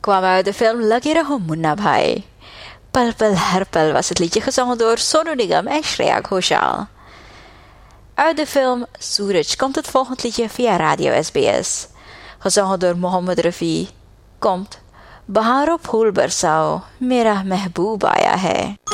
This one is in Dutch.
kwamen uit de film Lage Raho Munna Bhai. Pal Pal Har Pal was het liedje gezongen door Sonu Nigam en Shreya Ghoshal. Uit de film Suraj komt het volgende liedje via Radio SBS. Gezongen door Mohammed Rafi komt Baharo Phool Barsao, Mera Mehboob Aaya Hai.